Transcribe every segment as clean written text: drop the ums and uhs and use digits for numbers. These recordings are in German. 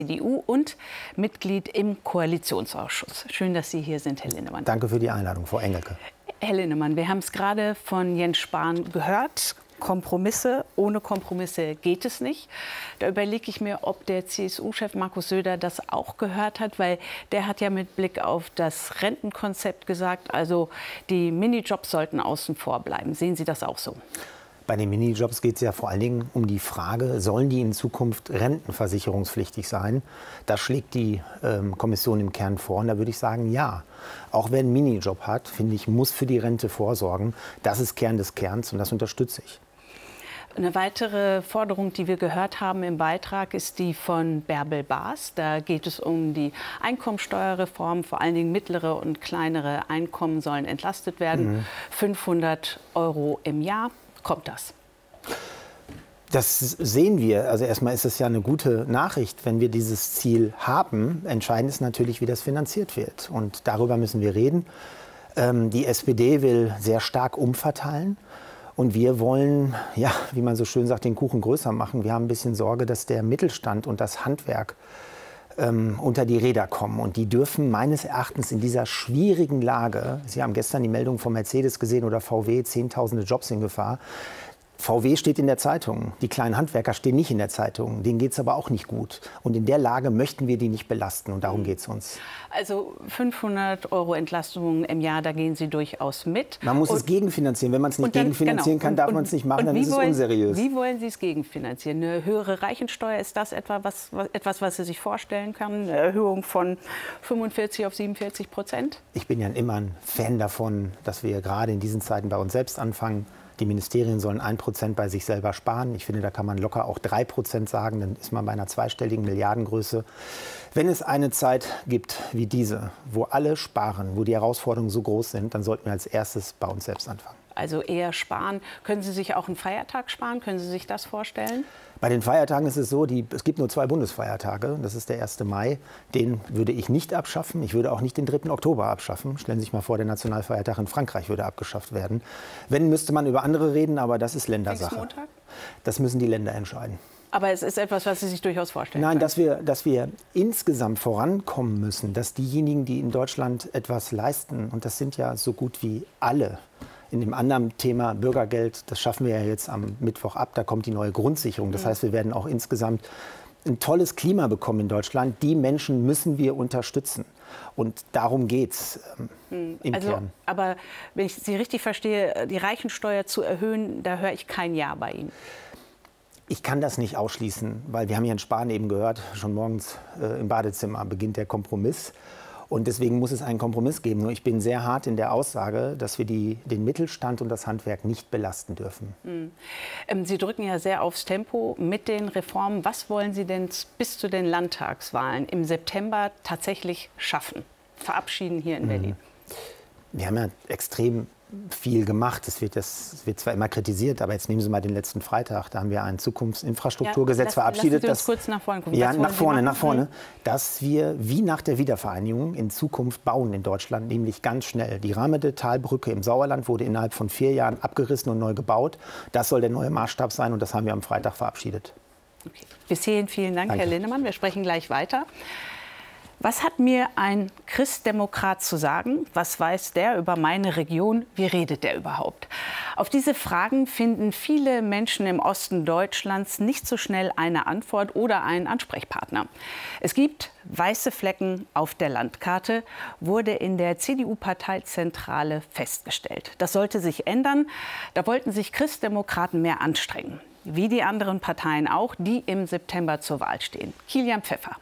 CDU und Mitglied im Koalitionsausschuss. Schön, dass Sie hier sind, Herr Linnemann. Danke für die Einladung, Frau Engelke. Herr Linnemann, wir haben es gerade von Jens Spahn gehört. Kompromisse, ohne Kompromisse geht es nicht. Da überlege ich mir, ob der CSU-Chef Markus Söder das auch gehört hat, weil der hat ja mit Blick auf das Rentenkonzept gesagt, also die Minijobs sollten außen vor bleiben. Sehen Sie das auch so? Bei den Minijobs geht es ja vor allen Dingen um die Frage, sollen die in Zukunft rentenversicherungspflichtig sein? Das schlägt die Kommission im Kern vor. Und da würde ich sagen, ja. Auch wer einen Minijob hat, finde ich, muss für die Rente vorsorgen. Das ist Kern des Kerns und das unterstütze ich. Eine weitere Forderung, die wir gehört haben im Beitrag, ist die von Bärbel Baas. Da geht es um die Einkommensteuerreform. Vor allen Dingen mittlere und kleinere Einkommen sollen entlastet werden. 500 € im Jahr. Kommt das? Das sehen wir. Also erstmal ist es ja eine gute Nachricht, wenn wir dieses Ziel haben. Entscheidend ist natürlich, wie das finanziert wird. Und darüber müssen wir reden. Die SPD will sehr stark umverteilen. Und wir wollen, ja, wie man so schön sagt, den Kuchen größer machen. Wir haben ein bisschen Sorge, dass der Mittelstand und das Handwerk unter die Räder kommen. Und die dürfen meines Erachtens in dieser schwierigen Lage, Sie haben gestern die Meldung von Mercedes gesehen oder VW, Zehntausende Jobs in Gefahr. VW steht in der Zeitung, die kleinen Handwerker stehen nicht in der Zeitung, denen geht es aber auch nicht gut. Und in der Lage möchten wir die nicht belasten und darum geht es uns. Also 500 € Entlastung im Jahr, da gehen Sie durchaus mit. Man muss es gegenfinanzieren. Wenn man es nicht gegenfinanzieren kann, darf man es nicht machen, dann ist es unseriös. Wie wollen Sie es gegenfinanzieren? Eine höhere Reichensteuer, ist das etwas, was Sie sich vorstellen können? Eine Erhöhung von 45 auf 47%? Ich bin ja immer ein Fan davon, dass wir gerade in diesen Zeiten bei uns selbst anfangen. Die Ministerien sollen 1% bei sich selber sparen. Ich finde, da kann man locker auch 3% sagen. Dann ist man bei einer zweistelligen Milliardengröße. Wenn es eine Zeit gibt wie diese, wo alle sparen, wo die Herausforderungen so groß sind, dann sollten wir als erstes bei uns selbst anfangen. Also eher sparen. Können Sie sich auch einen Feiertag sparen? Können Sie sich das vorstellen? Bei den Feiertagen ist es so, es gibt nur 2 Bundesfeiertage. Das ist der 1. Mai. Den würde ich nicht abschaffen. Ich würde auch nicht den 3. Oktober abschaffen. Stellen Sie sich mal vor, der Nationalfeiertag in Frankreich würde abgeschafft werden. Wenn, müsste man über andere reden, aber das ist Ländersache. Pfingstmontag? Das müssen die Länder entscheiden. Aber es ist etwas, was Sie sich durchaus vorstellen können. Nein, dass wir insgesamt vorankommen müssen, dass diejenigen, die in Deutschland etwas leisten, und das sind ja so gut wie alle, in dem anderen Thema Bürgergeld, das schaffen wir ja jetzt am Mittwoch ab, da kommt die neue Grundsicherung. Das heißt, wir werden auch insgesamt ein tolles Klima bekommen in Deutschland. Die Menschen müssen wir unterstützen. Und darum geht es im Kern. Aber wenn ich Sie richtig verstehe, die Reichensteuer zu erhöhen, da höre ich kein Ja bei Ihnen. Ich kann das nicht ausschließen, weil wir haben Herrn Spahn eben gehört, schon morgens im Badezimmer beginnt der Kompromiss. Und deswegen muss es einen Kompromiss geben. Nur ich bin sehr hart in der Aussage, dass wir den Mittelstand und das Handwerk nicht belasten dürfen. Sie drücken ja sehr aufs Tempo mit den Reformen. Was wollen Sie denn bis zu den Landtagswahlen im September tatsächlich schaffen, verabschieden hier in Berlin? Wir haben ja extrem viel gemacht. Das wird zwar immer kritisiert, aber jetzt nehmen Sie mal den letzten Freitag. Da haben wir ein Zukunftsinfrastrukturgesetz verabschiedet. Lassen Sie uns kurz nach vorne gucken. Ja, nach vorne. Dass wir wie nach der Wiedervereinigung in Zukunft bauen in Deutschland, nämlich ganz schnell. Die Rahmende-Talbrücke im Sauerland wurde innerhalb von 4 Jahren abgerissen und neu gebaut. Das soll der neue Maßstab sein und das haben wir am Freitag verabschiedet. Okay. Bis hierhin vielen Dank, Danke. Herr Linnemann. Wir sprechen gleich weiter. Was hat mir ein Christdemokrat zu sagen? Was weiß der über meine Region? Wie redet der überhaupt? Auf diese Fragen finden viele Menschen im Osten Deutschlands nicht so schnell eine Antwort oder einen Ansprechpartner. Es gibt weiße Flecken auf der Landkarte, wurde in der CDU-Parteizentrale festgestellt. Das sollte sich ändern. Da wollten sich Christdemokraten mehr anstrengen. Wie die anderen Parteien auch, die im September zur Wahl stehen. Kilian Pfeffer.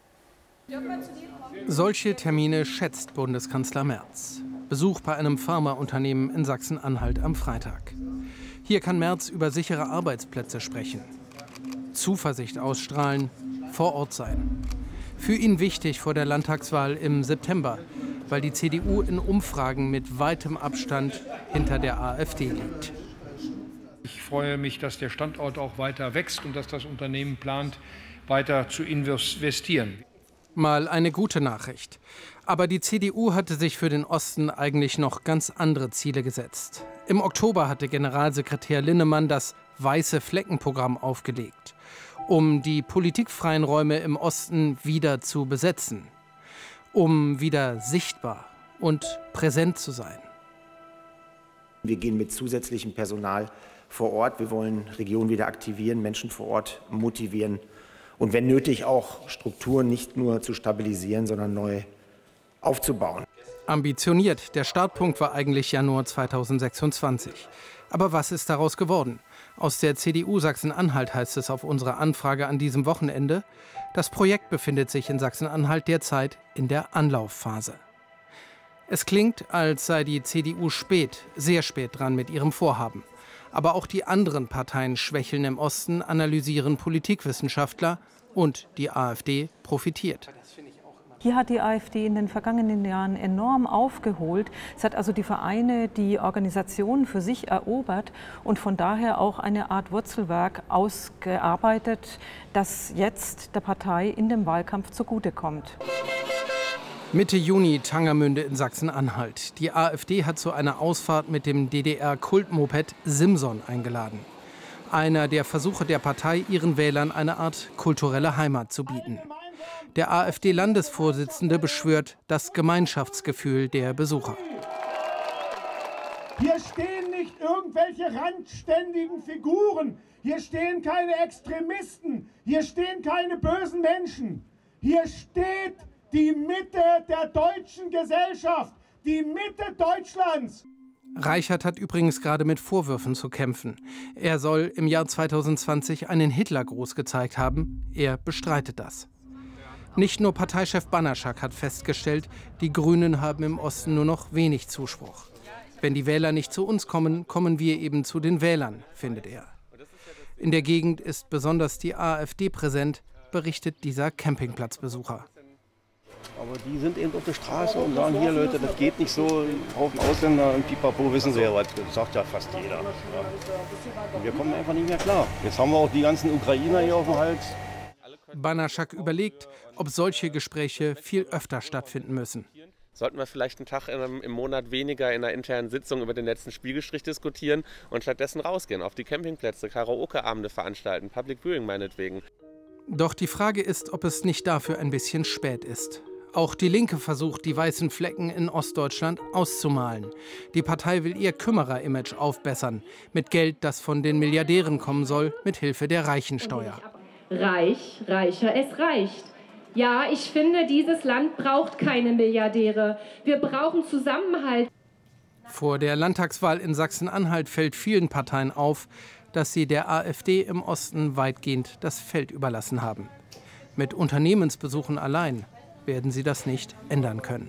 Solche Termine schätzt Bundeskanzler Merz. Besuch bei einem Pharmaunternehmen in Sachsen-Anhalt am Freitag. Hier kann Merz über sichere Arbeitsplätze sprechen. Zuversicht ausstrahlen, vor Ort sein. Für ihn wichtig vor der Landtagswahl im September, weil die CDU in Umfragen mit weitem Abstand hinter der AfD liegt. Ich freue mich, dass der Standort auch weiter wächst und dass das Unternehmen plant, weiter zu investieren. Mal eine gute Nachricht. Aber die CDU hatte sich für den Osten eigentlich noch ganz andere Ziele gesetzt. Im Oktober hatte Generalsekretär Linnemann das Weiße-Flecken-Programm aufgelegt. um die politikfreien Räume im Osten wieder zu besetzen, um wieder sichtbar und präsent zu sein. Wir gehen mit zusätzlichem Personal vor Ort. Wir wollen Regionen wieder aktivieren, Menschen vor Ort motivieren und wenn nötig auch Strukturen nicht nur zu stabilisieren, sondern neu aufzubauen. Ambitioniert. Der Startpunkt war eigentlich Januar 2026. Aber was ist daraus geworden? Aus der CDU Sachsen-Anhalt heißt es auf unsere Anfrage an diesem Wochenende, das Projekt befindet sich in Sachsen-Anhalt derzeit in der Anlaufphase. Es klingt, als sei die CDU spät, sehr spät dran mit ihrem Vorhaben. Aber auch die anderen Parteien schwächeln im Osten, analysieren Politikwissenschaftler, und die AfD profitiert. Hier hat die AfD in den vergangenen Jahren enorm aufgeholt. Es hat also die Vereine, die Organisationen für sich erobert und von daher auch eine Art Wurzelwerk ausgearbeitet, das jetzt der Partei in dem Wahlkampf zugutekommt. Mitte Juni Tangermünde in Sachsen-Anhalt. Die AfD hat zu einer Ausfahrt mit dem DDR-Kultmoped Simson eingeladen. Einer der Versuche der Partei, ihren Wählern eine Art kulturelle Heimat zu bieten. Der AfD-Landesvorsitzende beschwört das Gemeinschaftsgefühl der Besucher. Hier stehen nicht irgendwelche randständigen Figuren. Hier stehen keine Extremisten. Hier stehen keine bösen Menschen. Hier steht die Mitte der deutschen Gesellschaft, die Mitte Deutschlands. Reichert hat übrigens gerade mit Vorwürfen zu kämpfen. Er soll im Jahr 2020 einen Hitlergruß gezeigt haben. Er bestreitet das. Nicht nur Parteichef Banaschak hat festgestellt, die Grünen haben im Osten nur noch wenig Zuspruch. Wenn die Wähler nicht zu uns kommen, kommen wir eben zu den Wählern, findet er. In der Gegend ist besonders die AfD präsent, berichtet dieser Campingplatzbesucher. Aber die sind eben auf der Straße und sagen, hier Leute, das geht nicht so, ein Haufen Ausländer und Pipapo, wissen Sie ja was, das sagt ja fast jeder. Ja. Und wir kommen einfach nicht mehr klar. Jetzt haben wir auch die ganzen Ukrainer hier auf dem Hals. Banaschak überlegt, ob solche Gespräche viel öfter stattfinden müssen. Sollten wir vielleicht einen Tag im Monat weniger in einer internen Sitzung über den letzten Spielgestrich diskutieren und stattdessen rausgehen, auf die Campingplätze, Karaoke-Abende veranstalten, Public Viewing meinetwegen. Doch die Frage ist, ob es nicht dafür ein bisschen spät ist. Auch die Linke versucht, die weißen Flecken in Ostdeutschland auszumalen. Die Partei will ihr Kümmerer-Image aufbessern, mit Geld, das von den Milliardären kommen soll, mit Hilfe der Reichensteuer. Reich, reicher, es reicht. Ja, ich finde, dieses Land braucht keine Milliardäre. Wir brauchen Zusammenhalt. Vor der Landtagswahl in Sachsen-Anhalt fällt vielen Parteien auf, dass sie der AfD im Osten weitgehend das Feld überlassen haben. Mit Unternehmensbesuchen allein werden sie das nicht ändern können.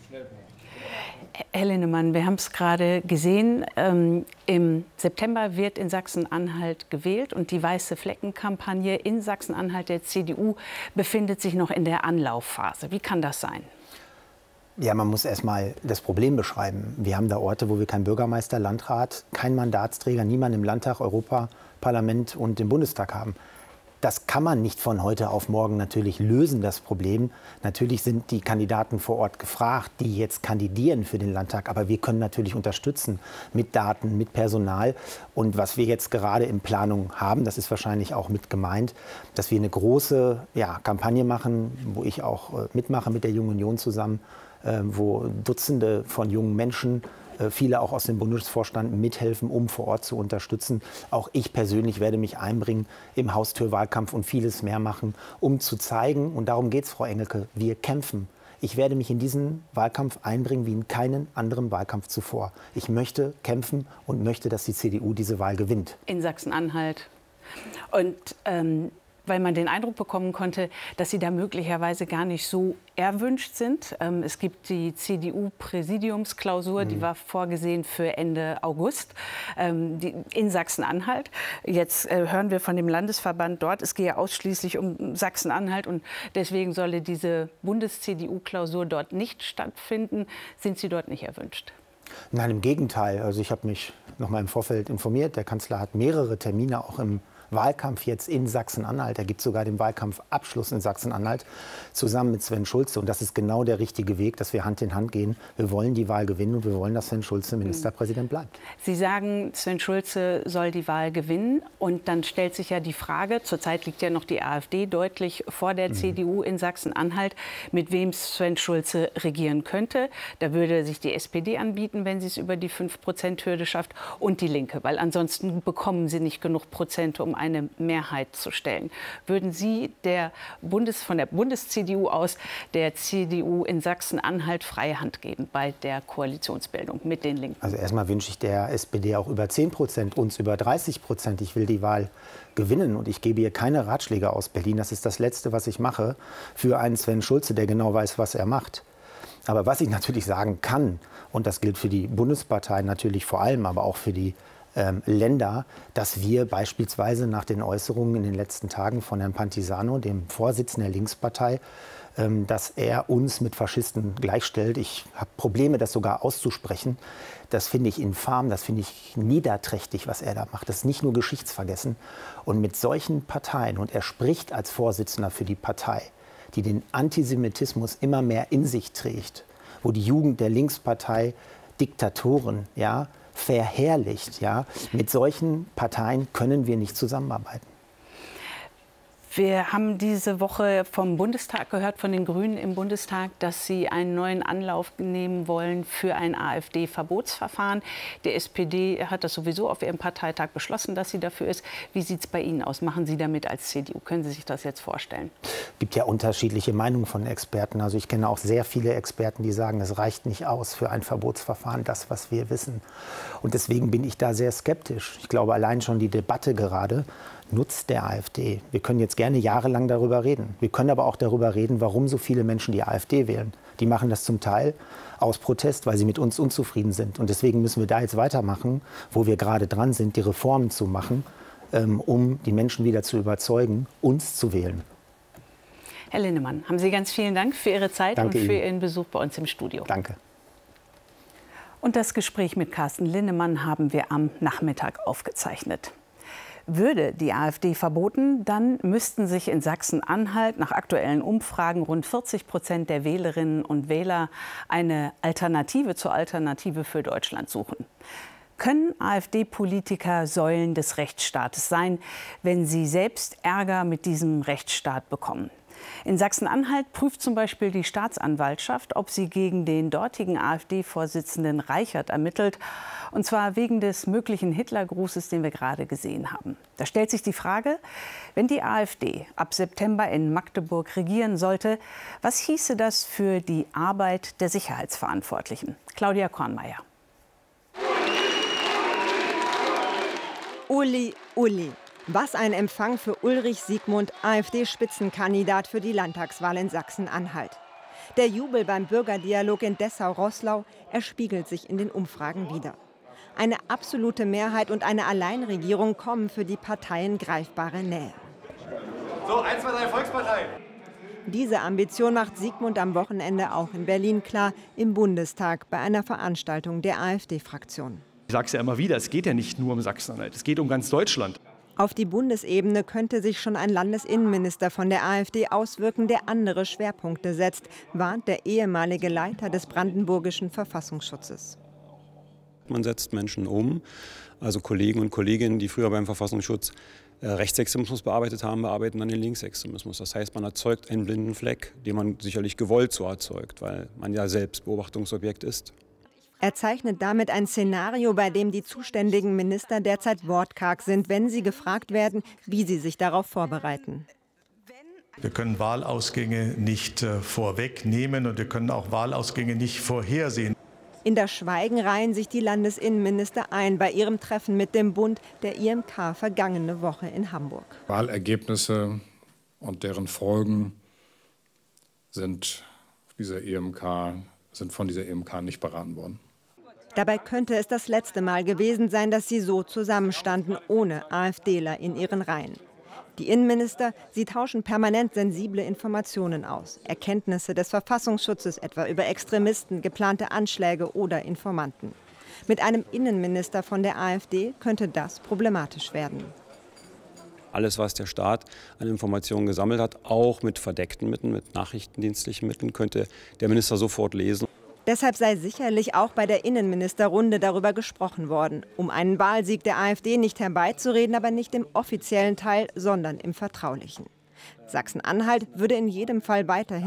Herr Linnemann, wir haben es gerade gesehen, im September wird in Sachsen-Anhalt gewählt und die Weiße-Flecken-Kampagne in Sachsen-Anhalt der CDU befindet sich noch in der Anlaufphase. Wie kann das sein? Ja, man muss erst mal das Problem beschreiben. Wir haben da Orte, wo wir keinen Bürgermeister, Landrat, keinen Mandatsträger, niemanden im Landtag, Europaparlament und im Bundestag haben. Das kann man nicht von heute auf morgen natürlich lösen, das Problem. Natürlich sind die Kandidaten vor Ort gefragt, die jetzt kandidieren für den Landtag. Aber wir können natürlich unterstützen mit Daten, mit Personal. Und was wir jetzt gerade in Planung haben, das ist wahrscheinlich auch mit gemeint, dass wir eine große Kampagne machen, wo ich auch mitmache mit der Jungen Union zusammen, wo Dutzende von jungen Menschen, viele auch aus dem Bundesvorstand mithelfen, um vor Ort zu unterstützen. Auch ich persönlich werde mich einbringen im Haustürwahlkampf und vieles mehr machen, um zu zeigen, und darum geht es, Frau Engelke, wir kämpfen. Ich werde mich in diesen Wahlkampf einbringen wie in keinen anderen Wahlkampf zuvor. Ich möchte kämpfen und möchte, dass die CDU diese Wahl gewinnt. In Sachsen-Anhalt. Und weil man den Eindruck bekommen konnte, dass Sie da möglicherweise gar nicht so erwünscht sind. Es gibt die CDU-Präsidiumsklausur, die war vorgesehen für Ende August in Sachsen-Anhalt. Jetzt hören wir von dem Landesverband dort, es gehe ausschließlich um Sachsen-Anhalt und deswegen solle diese Bundes-CDU-Klausur dort nicht stattfinden. Sind Sie dort nicht erwünscht? Nein, im Gegenteil. Also ich habe mich noch mal im Vorfeld informiert. Der Kanzler hat mehrere Termine auch im Wahlkampf jetzt in Sachsen-Anhalt. Er gibt sogar den Wahlkampfabschluss in Sachsen-Anhalt zusammen mit Sven Schulze. Und das ist genau der richtige Weg, dass wir Hand in Hand gehen. Wir wollen die Wahl gewinnen und wir wollen, dass Sven Schulze Ministerpräsident bleibt. Sie sagen, Sven Schulze soll die Wahl gewinnen. Und dann stellt sich ja die Frage, zurzeit liegt ja noch die AfD deutlich vor der CDU in Sachsen-Anhalt, mit wem Sven Schulze regieren könnte. Da würde sich die SPD anbieten, wenn sie es über die 5%-Hürde schafft, und die Linke, weil ansonsten bekommen sie nicht genug Prozente, um eine Mehrheit zu stellen. Würden Sie von der Bundes-CDU aus der CDU in Sachsen-Anhalt freie Hand geben bei der Koalitionsbildung mit den Linken? Also erstmal wünsche ich der SPD auch über 10%, uns über 30%. Ich will die Wahl gewinnen und ich gebe hier keine Ratschläge aus Berlin. Das ist das Letzte, was ich mache für einen Sven Schulze, der genau weiß, was er macht. Aber was ich natürlich sagen kann, und das gilt für die Bundesparteien natürlich vor allem, aber auch für die Länder, dass wir beispielsweise nach den Äußerungen in den letzten Tagen von Herrn Pantisano, dem Vorsitzenden der Linkspartei, dass er uns mit Faschisten gleichstellt. Ich habe Probleme, das sogar auszusprechen. Das finde ich infam, das finde ich niederträchtig, was er da macht. Das ist nicht nur geschichtsvergessen. Und mit solchen Parteien, und er spricht als Vorsitzender für die Partei, die den Antisemitismus immer mehr in sich trägt, wo die Jugend der Linkspartei Diktatoren verherrlicht. Mit solchen Parteien können wir nicht zusammenarbeiten. Wir haben diese Woche vom Bundestag gehört, von den Grünen im Bundestag, dass sie einen neuen Anlauf nehmen wollen für ein AfD-Verbotsverfahren. Die SPD hat das sowieso auf ihrem Parteitag beschlossen, dass sie dafür ist. Wie sieht es bei Ihnen aus? Machen Sie damit als CDU? Können Sie sich das jetzt vorstellen? Es gibt ja unterschiedliche Meinungen von Experten. Also ich kenne auch sehr viele Experten, die sagen, es reicht nicht aus für ein Verbotsverfahren, das, was wir wissen. Und deswegen bin ich da sehr skeptisch. Ich glaube, allein schon die Debatte gerade nutzt der AfD. Wir können jetzt gerne jahrelang darüber reden. Wir können aber auch darüber reden, warum so viele Menschen die AfD wählen. Die machen das zum Teil aus Protest, weil sie mit uns unzufrieden sind. Und deswegen müssen wir da jetzt weitermachen, wo wir gerade dran sind, die Reformen zu machen, um die Menschen wieder zu überzeugen, uns zu wählen. Herr Linnemann, haben Sie ganz vielen Dank für Ihre Zeit und für Ihren Besuch bei uns im Studio. Danke. Und das Gespräch mit Carsten Linnemann haben wir am Nachmittag aufgezeichnet. Würde die AfD verboten, dann müssten sich in Sachsen-Anhalt nach aktuellen Umfragen rund 40% der Wählerinnen und Wähler eine Alternative zur Alternative für Deutschland suchen. Können AfD-Politiker Säulen des Rechtsstaates sein, wenn sie selbst Ärger mit diesem Rechtsstaat bekommen? In Sachsen-Anhalt prüft zum Beispiel die Staatsanwaltschaft, ob sie gegen den dortigen AfD-Vorsitzenden Reichert ermittelt. Und zwar wegen des möglichen Hitlergrußes, den wir gerade gesehen haben. Da stellt sich die Frage, wenn die AfD ab September in Magdeburg regieren sollte, was hieße das für die Arbeit der Sicherheitsverantwortlichen? Claudia Kornmeier. Uli, Uli. Was ein Empfang für Ulrich Siegmund, AfD-Spitzenkandidat für die Landtagswahl in Sachsen-Anhalt. Der Jubel beim Bürgerdialog in Dessau-Roßlau erspiegelt sich in den Umfragen wider. Eine absolute Mehrheit und eine Alleinregierung kommen für die Parteien greifbare Nähe. So, 1, 2, 3, Volkspartei! Diese Ambition macht Siegmund am Wochenende auch in Berlin klar, im Bundestag bei einer Veranstaltung der AfD-Fraktion. Ich sage es ja immer wieder, es geht ja nicht nur um Sachsen-Anhalt, es geht um ganz Deutschland. Auf die Bundesebene könnte sich schon ein Landesinnenminister von der AfD auswirken, der andere Schwerpunkte setzt, warnt der ehemalige Leiter des brandenburgischen Verfassungsschutzes. Man setzt Menschen um, also Kollegen und Kolleginnen, die früher beim Verfassungsschutz Rechtsextremismus bearbeitet haben, bearbeiten dann den Linksextremismus. Das heißt, man erzeugt einen blinden Fleck, den man sicherlich gewollt so erzeugt, weil man ja selbst Beobachtungsobjekt ist. Er zeichnet damit ein Szenario, bei dem die zuständigen Minister derzeit wortkarg sind, wenn sie gefragt werden, wie sie sich darauf vorbereiten. Wir können Wahlausgänge nicht vorwegnehmen und wir können auch Wahlausgänge nicht vorhersehen. In das Schweigen reihen sich die Landesinnenminister ein bei ihrem Treffen mit dem Bund der IMK vergangene Woche in Hamburg. Wahlergebnisse und deren Folgen sind von dieser IMK nicht beraten worden. Dabei könnte es das letzte Mal gewesen sein, dass sie so zusammenstanden, ohne AfDler in ihren Reihen. Die Innenminister, sie tauschen permanent sensible Informationen aus. Erkenntnisse des Verfassungsschutzes, etwa über Extremisten, geplante Anschläge oder Informanten. Mit einem Innenminister von der AfD könnte das problematisch werden. Alles, was der Staat an Informationen gesammelt hat, auch mit verdeckten Mitteln, mit nachrichtendienstlichen Mitteln, könnte der Minister sofort lesen. Deshalb sei sicherlich auch bei der Innenministerrunde darüber gesprochen worden, um einen Wahlsieg der AfD nicht herbeizureden, aber nicht im offiziellen Teil, sondern im vertraulichen. Sachsen-Anhalt würde in jedem Fall weiterhin